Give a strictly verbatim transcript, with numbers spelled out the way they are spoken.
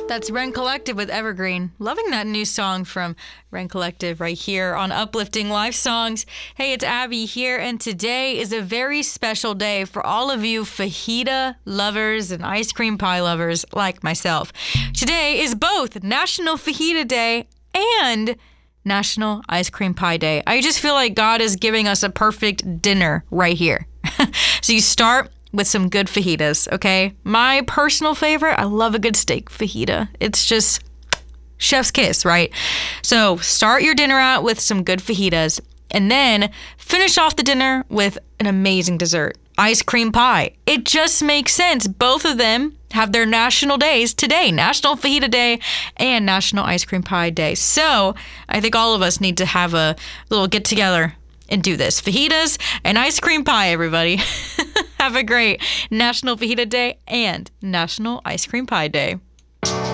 That's Ren Collective with Evergreen. Loving that new song from Ren Collective right here on Uplifting Life Songs. Hey, it's Abby here, and today is a very special day for all of you fajita lovers and ice cream pie lovers like myself. Today is both National Fajita Day and National Ice Cream Pie Day. I just feel like God is giving us a perfect dinner right here. So you start with some good fajitas, okay? My personal favorite, I love a good steak fajita. It's just chef's kiss, right? So start your dinner out with some good fajitas, and then finish off the dinner with an amazing dessert, ice cream pie. It just makes sense. Both of them have their national days today, National Fajita Day and National Ice Cream Pie Day. So I think all of us need to have a little get together and do this. Fajitas and ice cream pie, everybody. Have a great National Fajita Day and National Ice Cream Pie Day.